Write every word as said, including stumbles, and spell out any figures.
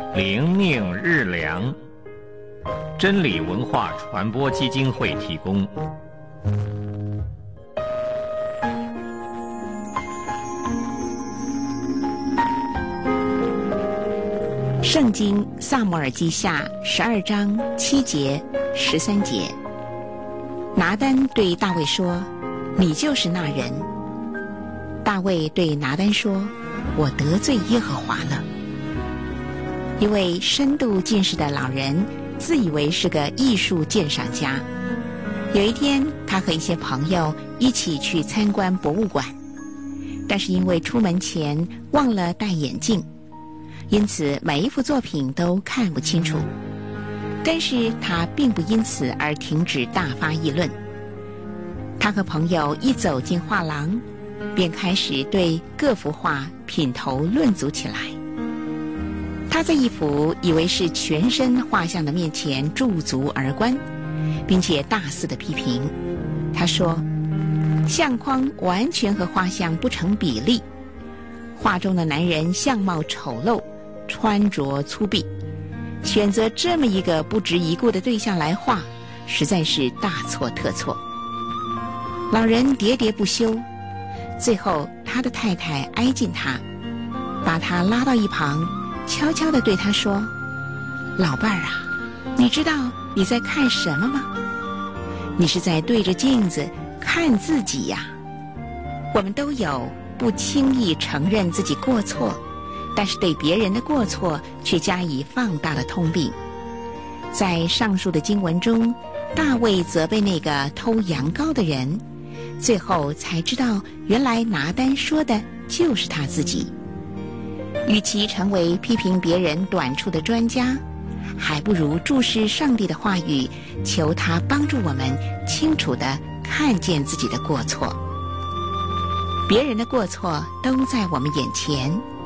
灵命日粮，真理文化传播基金会提供。 圣经撒母耳记下十二章七节十三节，拿单对大卫说：“你就是那人。”大卫对拿单说：“我得罪耶和华了。”一位深度近视的老人自以为是个艺术鉴赏家。有一天，他和一些朋友一起去参观博物馆，但是因为出门前忘了戴眼镜，因此每一幅作品都看不清楚。但是他并不因此而停止大发议论。他和朋友一走进画廊，便开始对各幅画品头论足起来。他在一幅以为是全身画像的面前驻足而观，并且大肆的批评。他说，相框完全和画像不成比例，画中的男人相貌丑陋，穿着粗鄙，选择这么一个不值一顾的对象来画，实在是大错特错。老人喋喋不休，最后他的太太挨近他，把他拉到一旁，悄悄地对他说：“老伴儿啊，你知道你在看什么吗？你是在对着镜子看自己呀。我们都有不轻易承认自己过错，但是对别人的过错却加以放大的通病。在上述的经文中，大卫责备那个偷羊羔的人，最后才知道原来拿单说的就是他自己。与其成为批评别人短处的专家，还不如注视上帝的话语，求他帮助我们清楚地看见自己的过错。别人的过错都在我们眼前，